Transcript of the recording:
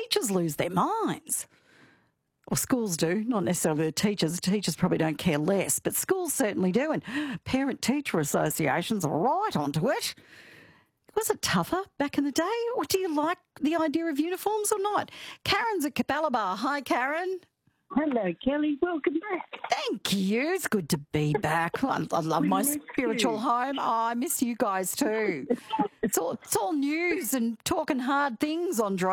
teachers lose their minds. Well, schools do, not necessarily the teachers. Teachers probably don't care less, but schools certainly do. And parent-teacher associations are right onto it. Was it tougher back in the day, or do you like the idea of uniforms or not? Karen's at Capalaba. Hi, Karen. Hello, Kelly. Welcome back. Thank you. It's good to be back. I love my spiritual home. Oh, I miss you guys too. It's all news and talking hard things on